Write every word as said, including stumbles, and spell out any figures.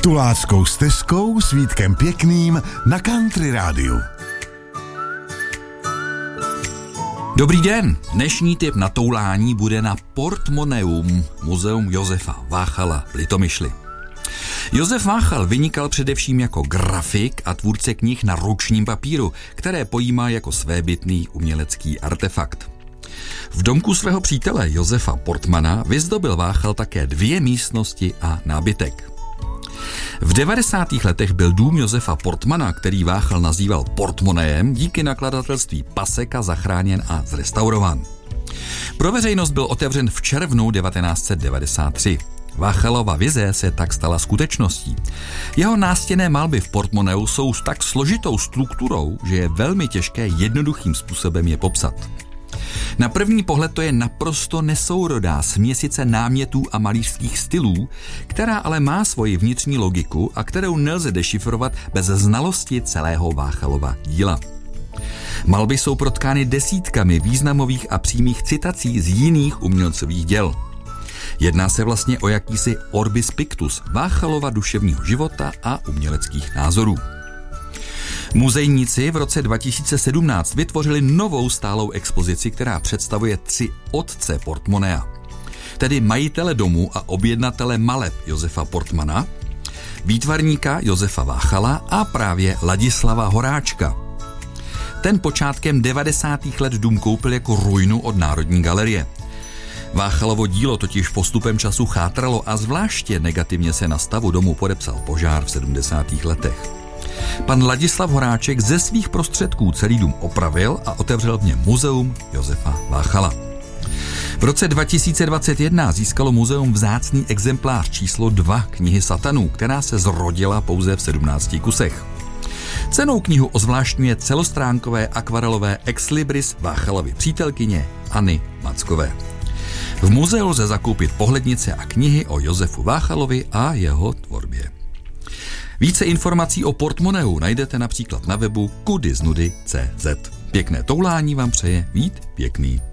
Tuláckou stezkou s Vítkem Pěkným na Country rádiu. Dobrý den, dnešní tip na toulání bude na Portmoneum, muzeum Josefa Váchala v Litomyšli. Josef Váchal vynikal především jako grafik a tvůrce knih na ručním papíru, které pojímá jako svébytný umělecký artefakt. V domku svého přítele Josefa Portmana vyzdobil Váchal také dvě místnosti a nábytek. V devadesátých letech byl dům Josefa Portmana, který Váchal nazýval Portmoneem, díky nakladatelství Paseka zachráněn a zrestaurován. Pro veřejnost byl otevřen v červnu devatenáct set devadesát tři. Váchalova vize se tak stala skutečností. Jeho nástěnné malby v Portmoneu jsou s tak složitou strukturou, že je velmi těžké jednoduchým způsobem je popsat. Na první pohled to je naprosto nesourodá směsice námětů a malířských stylů, která ale má svoji vnitřní logiku a kterou nelze dešifrovat bez znalosti celého Váchalova díla. Malby jsou protkány desítkami významových a přímých citací z jiných umělcových děl. Jedná se vlastně o jakýsi orbis pictus Váchalova duševního života a uměleckých názorů. Muzejníci v roce dva tisíce sedmnáct vytvořili novou stálou expozici, která představuje tři otce Portmonea, tedy majitele domu a objednatele maleb Josefa Portmana, výtvarníka Josefa Váchala a právě Ladislava Horáčka. Ten počátkem devadesátých let dům koupil jako ruinu od Národní galerie. Váchalovo dílo totiž postupem času chátralo a zvláště negativně se na stavu domu podepsal požár v sedmdesátých letech. Pan Ladislav Horáček ze svých prostředků celý dům opravil a otevřel v něm muzeum Josefa Váchala. V roce dva tisíce dvacet jedna získalo muzeum vzácný exemplář číslo dva knihy Satanů, která se zrodila pouze v sedmnácti kusech. Cenou knihu ozvláštňuje celostránkové akvarelové ex libris Váchalovy přítelkyně Anny Mackové. V muzeu lze zakoupit pohlednice a knihy o Josefu Váchalovi a jeho tvorbě. Více informací o Portmoneu najdete například na webu kudy z nudy tečka cé zet. Pěkné toulání vám přeje Vít Pěkný.